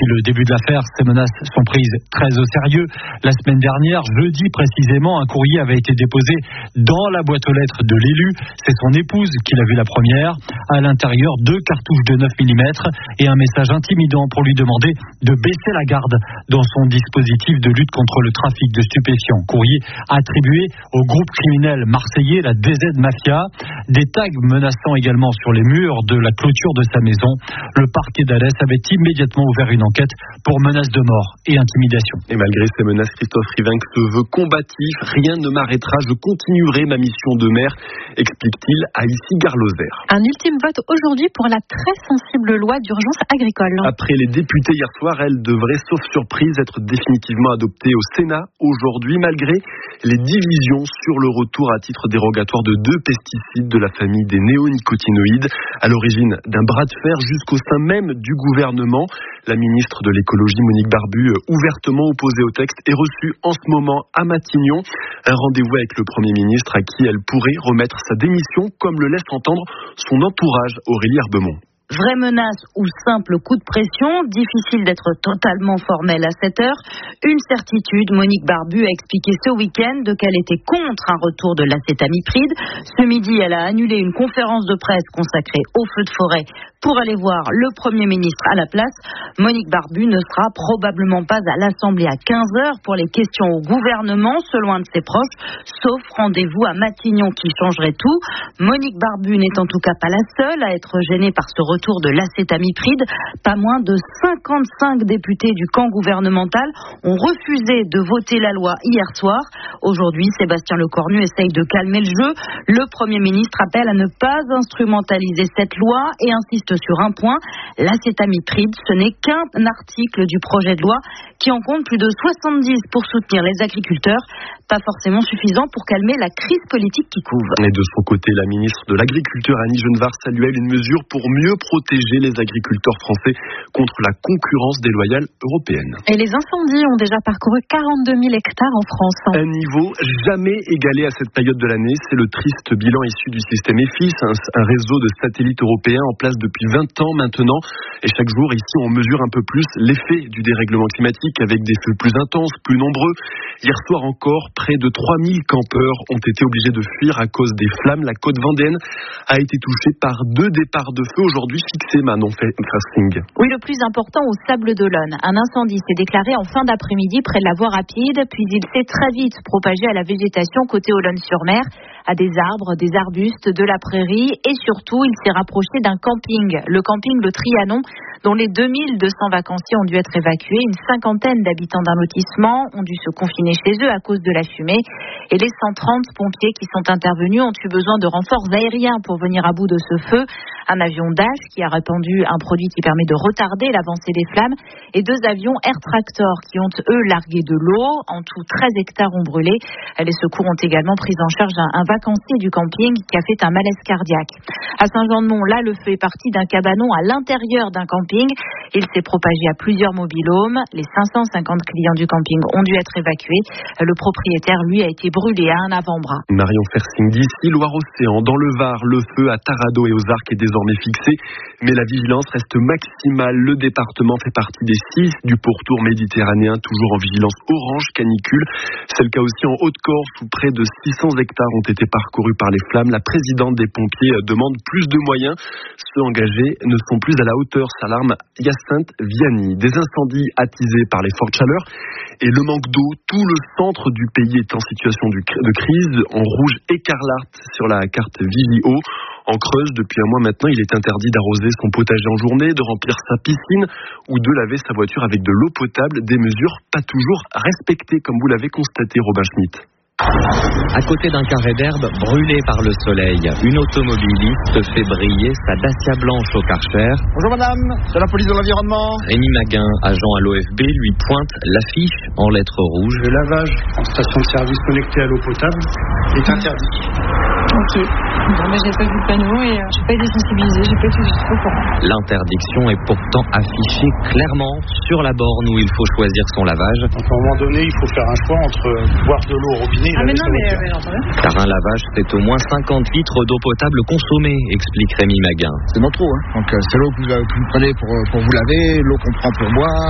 depuis le début de l'affaire, ces menaces sont prises très au sérieux. La semaine dernière, jeudi précisément, un courrier avait été déposé dans la boîte aux lettres de l'élu. C'est son épouse qui l'a vu la première. À l'intérieur, 2 cartouches de 9 mm et un message intimidant pour lui demander de baisser la garde dans son dispositif de lutte contre le trafic de stupéfiants. Courrier attribué au groupe criminel marseillais, la DZ Mafia. Des tags menaçant également sur les murs de la clôture de sa maison. Le parquet d'Alès avait immédiatement ouvert une enquête pour menaces de mort et intimidation. Et malgré ces menaces, Christophe Rivinc se veut combatif. Rien ne m'arrêtera, je continuerai ma mission de maire, explique-t-il à Issy-Gare-Lozère. Un ultime vote aujourd'hui pour la très sensible loi d'urgence agricole. Après les députés hier soir, elle devrait, sauf surprise, être définitivement adoptée au Sénat aujourd'hui, malgré les divisions sur le retour à titre dérogatoire de 2 pesticides de la famille des néonicotinoïdes, à l'origine d'un bras de fer jusqu'au sein même du gouvernement. La ministre de l'écologie, Monique Barbu, ouvertement opposée au texte, est reçue en ce moment à Matignon. Un rendez-vous avec le Premier ministre à qui elle pourrait remettre sa démission, comme le laisse entendre son entourage, Aurélie Herbemont. Vraie menace ou simple coup de pression, difficile d'être totalement formel à cette heure. Une certitude, Monique Barbu a expliqué ce week-end qu'elle était contre un retour de l'acétamipride. Ce midi, elle a annulé une conférence de presse consacrée aux feux de forêt pour aller voir le Premier ministre à la place. Monique Barbu ne sera probablement pas à l'Assemblée à 15h pour les questions au gouvernement, selon un de ses proches, sauf rendez-vous à Matignon qui changerait tout. Monique Barbu n'est en tout cas pas la seule à être gênée par ce retour de l'acétamipride. Pas moins de 55 députés du camp gouvernemental ont refusé de voter la loi hier soir. Aujourd'hui, Sébastien Lecornu essaye de calmer le jeu. Le Premier ministre appelle à ne pas instrumentaliser cette loi et insiste sur un point, l'acétamipride, ce n'est qu'un article du projet de loi qui en compte plus de 70 pour soutenir les agriculteurs. Pas forcément suffisant pour calmer la crise politique qui couve. Et de son côté, la ministre de l'Agriculture, Annie Genevard, saluait une mesure pour mieux protéger les agriculteurs français contre la concurrence déloyale européenne. Et les incendies ont déjà parcouru 42 000 hectares en France. Un niveau jamais égalé à cette période de l'année. C'est le triste bilan issu du système EFIS, un réseau de satellites européens en place depuis 20 ans maintenant. Et chaque jour, ici, on mesure un peu plus l'effet du dérèglement climatique avec des feux plus intenses, plus nombreux. Hier soir encore, près de 3000 campeurs ont été obligés de fuir à cause des flammes. La côte vendéenne a été touchée par 2 départs de feu aujourd'hui fixés, Manon Fersing. Oui, le plus important au Sable d'Olonne. Un incendie s'est déclaré en fin d'après-midi près de la voie rapide, puis il s'est très vite propagé à la végétation côté Olonne-sur-Mer, à des arbres, des arbustes, de la prairie et surtout, il s'est rapproché d'un camping, le camping Le Trianon, dont les 2200 vacanciers ont dû être évacués. Une cinquantaine d'habitants d'un lotissement ont dû se confiner chez eux à cause de la fumée. Et les 130 pompiers qui sont intervenus ont eu besoin de renforts aériens pour venir à bout de ce feu. Un avion Dash qui a répandu un produit qui permet de retarder l'avancée des flammes et 2 avions Air Tractor qui ont, eux, largué de l'eau. En tout, 13 hectares ont brûlé. Les secours ont également pris en charge un vacancier du camping qui a fait un malaise cardiaque. À Saint-Jean-de-Mont, là, le feu est parti d'un cabanon à l'intérieur d'un camping. Il s'est propagé à plusieurs mobil-homes. Les 550 clients du camping ont dû être évacués. Le propriétaire, lui, a été brûlé à un avant-bras. Marion Fersing d'ici, Loire-Océan. Dans le Var, le feu à Tarado et aux Arcs est désormais fixé, mais la vigilance reste maximale. Le département fait partie des 6 du pourtour méditerranéen, toujours en vigilance orange canicule. C'est le cas aussi en Haute-Corse, où près de 600 hectares ont été parcourus par les flammes. La présidente des pompiers demande plus de moyens. Ceux engagés ne sont plus à la hauteur, s'alarme Hyacinthe Vianney. Des incendies attisés par les fortes chaleurs et le manque d'eau. Tout le centre du pays est en situation de crise, en rouge écarlate sur la carte Vigio. En Creuse, depuis un mois maintenant, il est interdit d'arroser son potager en journée, de remplir sa piscine ou de laver sa voiture avec de l'eau potable. Des mesures pas toujours respectées, comme vous l'avez constaté, Robin Schmitt. À côté d'un carré d'herbe brûlé par le soleil, une automobiliste fait briller sa Dacia blanche au Karcher. Bonjour madame, c'est la police de l'environnement. Rémi Maguin, agent à l'OFB, lui pointe l'affiche en lettres rouges. Le lavage en station de service connectée à l'eau potable est interdit. Ok, bon, mais j'ai pas vu le panneau et j'ai pas été sensibilisée, j'ai pas été au courant. L'interdiction est pourtant affichée clairement sur la borne où il faut choisir son lavage. Donc à un moment donné, il faut faire un choix entre boire de l'eau au robinet et laver sa voiture. Car un lavage, c'est au moins 50 litres d'eau potable consommée, explique Rémi Maguin. C'est pas trop, hein. Donc c'est l'eau que vous prenez pour vous laver, l'eau qu'on prend pour boire.